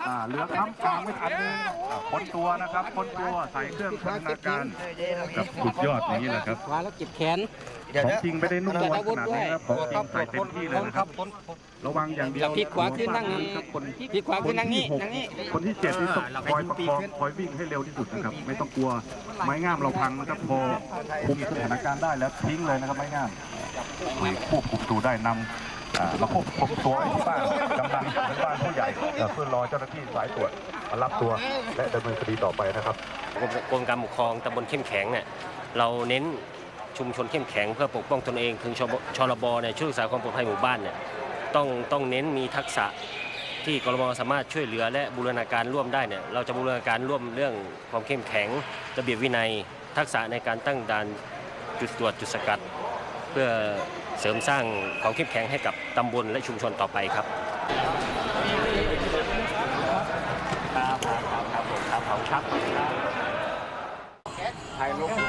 เรือค้ำกลางไม่ทันพ้นตัวนะครับพ้นตัวใส่เครื่องพัฒนาการกับสุดยอดอย่างนี้แหละครับมาแล้วเก็บแขนของจริงไม่ได้นุ่มนวลขนาดนี้ครับของจริงใส่เต็มที่เลยนะครับระวังอย่างเดียวพลิกขวาขึ้นนั่งพลิกขวาขึ้นนั่งนี่คนที่7นี่ต้องคอยประคองคอยวิ่งให้เร็วที่สุดนะครับไม่ต้องกลัวไม้งามเราพังนะครับพอคุมสถานการณ์ได้แล้วทิ้งเลยนะครับไม้งามควบคุมตัวได้นำมาควบคุมตัวที่บ้านกำลังหรือบ้านผู้ใหญ่เพื่อรอเจ้าหน้าที่สายตรวจมารับตัวและดำเนินคดีต่อไปนะครับกรมการปกครองตำบลเข้มแข็งเนี่ยเราเน้นชุมชนเข้มแข็งเพื่อปกป้องตนเองถึงชลบเนี่ยช่วยรักษาความปลอดภัยหมู่บ้านเนี่ยต้องเน้นมีทักษะที่กรมสามารถช่วยเหลือและบูรณาการร่วมได้เนี่ยเราจะบูรณาการร่วมเรื่องความเข้มแข็งระเบียบวินัยทักษะในการตั้งด่านจุดตรวจจุดสกัดเพื่อเสริมสร้างความเข้มแข็งให้กับตำบลและชุมชนต่อไปครับครับถ่ายรูป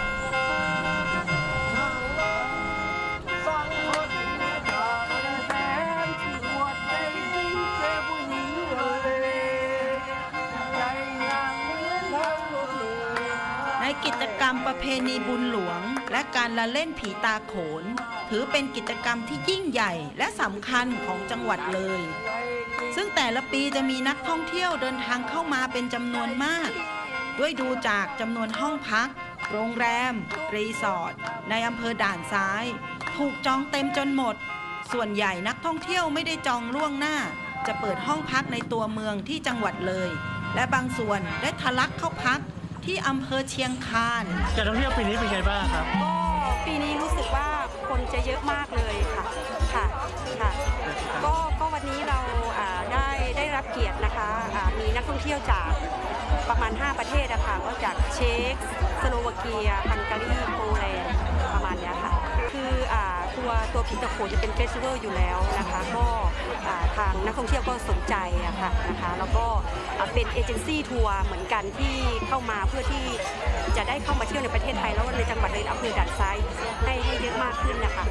กิจกรรมประเพณีบุญหลวงและการละเล่นผีตาโขนถือเป็นกิจกรรมที่ยิ่งใหญ่และสำคัญของจังหวัดเลยซึ่งแต่ละปีจะมีนักท่องเที่ยวเดินทางเข้ามาเป็นจำนวนมากด้วยดูจากจำนวนห้องพักโรงแรมรีสอร์ทในอำเภอด่านซ้ายถูกจองเต็มจนหมดส่วนใหญ่นักท่องเที่ยวไม่ได้จองล่วงหน้าจะเปิดห้องพักในตัวเมืองที่จังหวัดเลยและบางส่วนได้ทะลักเข้าพักที่อำเภอเชียงคานการท่องเที่ยวปีนี้เป็นไงบ้างครับก็ปีนี้รู้สึกว่าคนจะเยอะมากเลยค่ะก็วันนี้เราได้รับเกียรตินะคะมีนักท่องเที่ยวจากประมาณ5ประเทศนะคะก็จากเช็กสโลวาเกียฮังการีโปแลนด์ประมาณนี้ค่ะคือตัวผีตะโขนจะเป็นเฟสติวัลอยู่แล้วนะคะก็ทางนักท่องเที่ยวก็สนใจค่ะนะคะแล้วก็เป็นเอเจนซี่ทัวร์เหมือนกันที่เข้ามาเพื่อที่จะได้เข้ามาเที่ยวในประเทศไทยแล้วในจังหวัดเลยอำเภอด่านซ้ายให้เยอะมากขึ้นนะคะ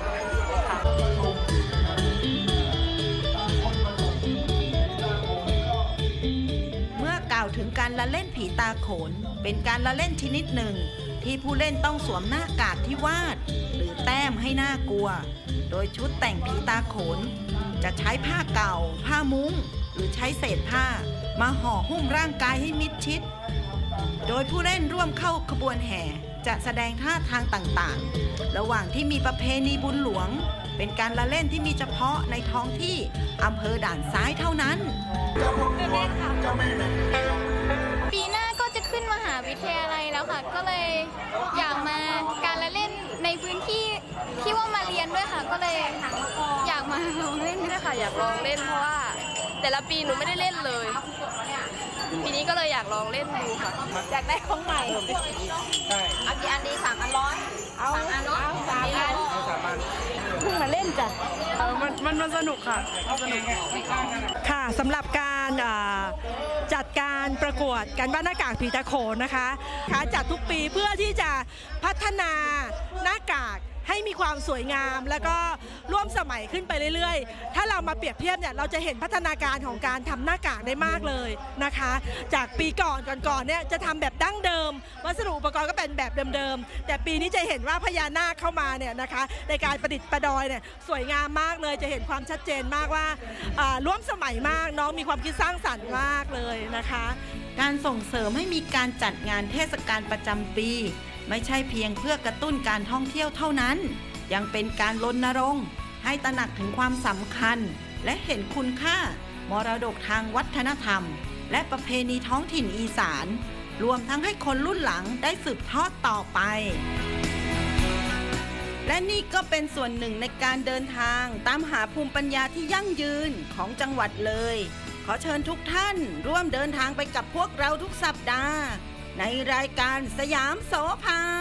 เมื่อกล่าวถึงการละเล่นผีตาโขนเป็นการละเล่นชนิดหนึ่งที่ผู้เล่นต้องสวมหน้ากากที่วาดหรือแต้มให้น่ากลัวโดยชุดแต่งผีตาโขนจะใช้ผ้าเก่าผ้ามุ้งหรือใช้เศษผ้ามาห่อหุ้มร่างกายให้มิดชิดโดยผู้เล่นร่วมเข้าขบวนแห่จะแสดงท่าทางต่างๆระหว่างที่มีประเพณีบุญหลวงเป็นการละเล่นที่มีเฉพาะในท้องที่อำเภอด่านซ้ายเท่านั้นปีหน้าก็จะขึ้นมหาวิทยาลัยแล้วค่ะก็เลยอยากมาการละเล่นในพื้นที่ที่ว่ามาเรียนด้วยค่ะก็เลยอยากมาลองเล่นด้วยค่ะอยากลองเล่นเพราะว่าแต่ละปีหนูไม่ได้เล่นเลยปีนี้ก็เลยอยากลองเล่นดูค่ะอยากได้ของใหม่เอากี่อันดี3 อัน100 เอา3 อันเพิ่งมาเล่นจ้ะมันสนุกค่ะค่ะสำหรับการจัดการประกวดการวาดหน้ากากผีตาโขนนะคะจัดทุกปีเพื่อที่จะพัฒนาหน้ากากให้มีความสวยงามแล้วก็ร่วมสมัยขึ้นไปเรื่อยๆถ้าเรามาเปรียบเทียบเนี่ยเราจะเห็นพัฒนาการของการทำหน้ากากได้มากเลยนะคะจากปีก่อนเนี่ยจะทำแบบดั้งเดิมวัสดุอุปกรณ์ก็เป็นแบบเดิมๆแต่ปีนี้จะเห็นว่าพญานาคเข้ามาเนี่ยนะคะในการประดิษฐ์ประดอยเนี่ยสวยงามมากเลยจะเห็นความชัดเจนมากว่าร่วมสมัยมากน้องมีความคิดสร้างสรรค์มากเลยนะคะการส่งเสริมให้มีการจัดงานเทศกาลประจำปีไม่ใช่เพียงเพื่อกระตุ้นการท่องเที่ยวเท่านั้นยังเป็นการรณรงค์ให้ตระหนักถึงความสำคัญและเห็นคุณค่ามรดกทางวัฒนธรรมและประเพณีท้องถิ่นอีสานรวมทั้งให้คนรุ่นหลังได้สืบทอดต่อไปและนี่ก็เป็นส่วนหนึ่งในการเดินทางตามหาภูมิปัญญาที่ยั่งยืนของจังหวัดเลยขอเชิญทุกท่านร่วมเดินทางไปกับพวกเราทุกสัปดาห์ในรายการสยามโสภา